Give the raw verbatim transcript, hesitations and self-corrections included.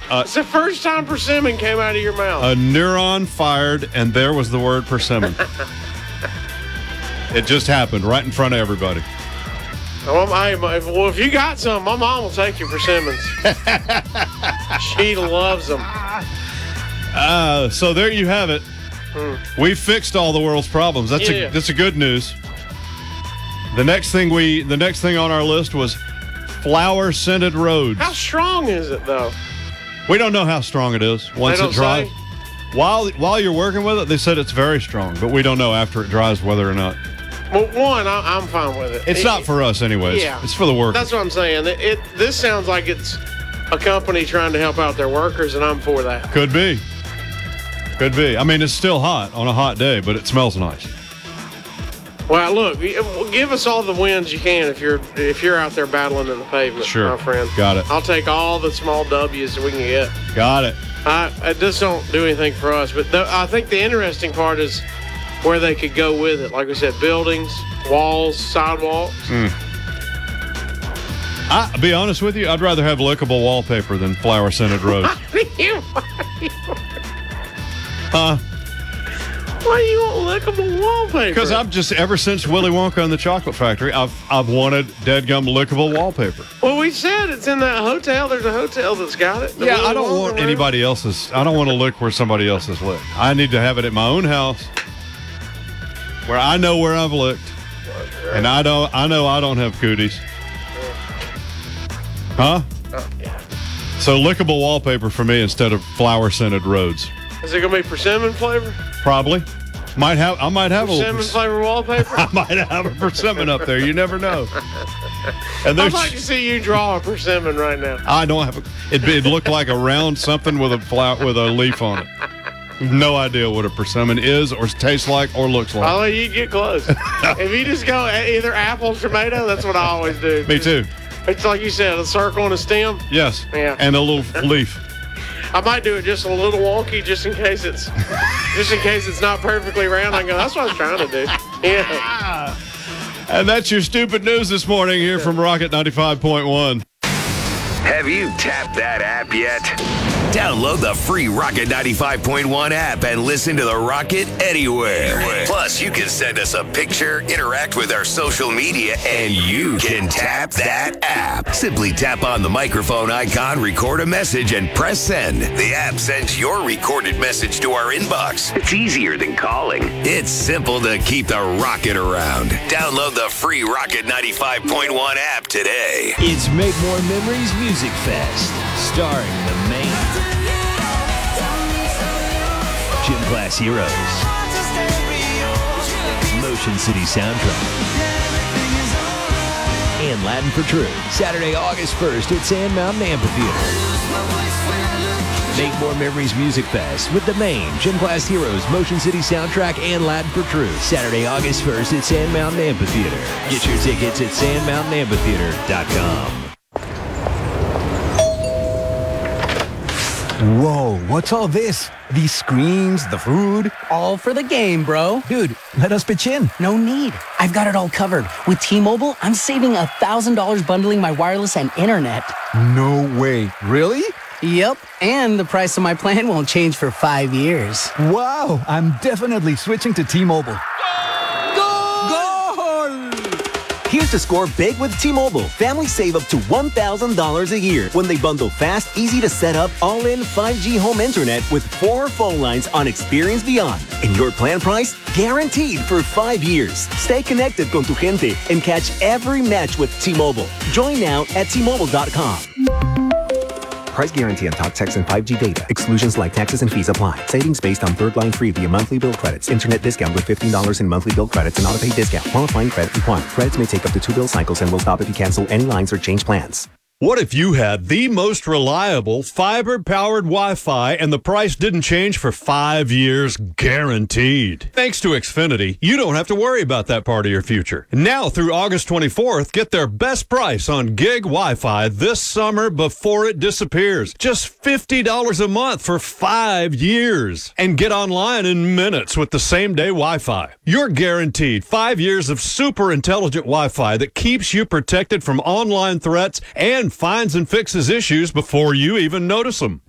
Uh, it's the first time persimmon came out of your mouth. A neuron fired, and there was the word persimmon. It just happened right in front of everybody. Well, I, well, if you got some, my mom will take your persimmons. She loves them. Uh, so there you have it. Hmm. We fixed all the world's problems. That's Yeah. a that's a good news. The next thing we the next thing on our list was flower scented roads. How strong is it though? We don't know how strong it is once They it don't dries. say? While while you're working with it, they said it's very strong, but we don't know after it dries whether or not. Well, one, I, I'm fine with it. It's it, not for us anyways. Yeah. It's for the workers. That's what I'm saying. It, it this sounds like it's a company trying to help out their workers, and I'm for that. Could be. Could be. I mean, it's still hot on a hot day, but it smells nice. Well, look, give us all the wins you can if you're if you're out there battling in the pavement, Sure. my friend. Got it. I'll take all the small W's that we can get. Got it. I, I just don't do anything for us. But the, I think the interesting part is where they could go with it. Like we said, buildings, walls, sidewalks. Mm. I'll be honest with you, I'd rather have lickable wallpaper than flower scented roads. Huh? Why do you want lickable wallpaper? Because I've just, ever since Willy Wonka and the Chocolate Factory, I've I've wanted deadgum lickable wallpaper. Well, we said it's in that hotel. There's a hotel that's got it. The Yeah, Willy I don't Wonka want room. anybody else's. I don't want to lick where somebody else has licked. I need to have it at my own house, where I know where I've licked, and I don't. I know I don't have cooties. Huh? Oh, yeah. So lickable wallpaper for me instead of flower scented roads. Is it gonna be persimmon flavor? Probably. Might have. I might have Persimmon a. flavor wallpaper. I might have a persimmon up there. You never know. And I'd there's. like to see you draw a persimmon right now. I don't have. A, it it looked like a round something with a flower with a leaf on it. No idea what a persimmon is, or tastes like, or looks like. I'll let you get close. If you just go either apple or tomato, that's what I always do. Me too. It's like you said, a circle and a stem. Yes. Yeah. And a little leaf. I might do it just a little wonky, just in case it's, just in case it's not perfectly round. I go, that's what I was trying to do. Yeah. And that's your stupid news this morning here from Rocket ninety-five point one. Have you tapped that app yet? Download the free Rocket ninety-five point one app and listen to the Rocket anywhere. Plus, you can send us a picture, interact with our social media, and you can tap that app. Simply tap on the microphone icon, record a message, and press send. The app sends your recorded message to our inbox. It's easier than calling. It's simple to keep the rocket around. Download the free Rocket ninety-five point one app today. It's Make More Memories Music Fest, starring the main Gym Class Heroes, Motion City Soundtrack, and Latin for True. Saturday, August first at Sand Mountain Amphitheater. Make More Memories Music Fest with the main Gym Class Heroes, Motion City Soundtrack, and Latin for True. Saturday, August first at Sand Mountain Amphitheater. Get your tickets at sand mountain amphitheater dot com. Whoa, what's all this? These screens, the food? All for the game, bro. Dude, let us pitch in. No need. I've got it all covered. With T-Mobile, I'm saving one thousand dollars bundling my wireless and internet. No way. Really? Yep, and the price of my plan won't change for five years. Wow, I'm definitely switching to T-Mobile. Here's to score big with T-Mobile. Families save up to one thousand dollars a year when they bundle fast, easy to set up, all-in five G home internet with four phone lines on Experience Beyond. And your plan price? Guaranteed for five years. Stay connected con tu gente and catch every match with T-Mobile. Join now at T Mobile dot com. Price guarantee on talk, text, and five G data. Exclusions like taxes and fees apply. Savings based on third line free via monthly bill credits. Internet discount with fifteen dollars in monthly bill credits and auto-pay discount. Qualifying credit required. Credits may take up to two bill cycles and will stop if you cancel any lines or change plans. What if you had the most reliable fiber-powered Wi-Fi and the price didn't change for five years guaranteed? Thanks to Xfinity, you don't have to worry about that part of your future. Now through August twenty-fourth, get their best price on gig Wi-Fi this summer before it disappears. Just fifty dollars a month for five years. And get online in minutes with the same-day Wi-Fi. You're guaranteed five years of super intelligent Wi-Fi that keeps you protected from online threats and finds and fixes issues before you even notice them.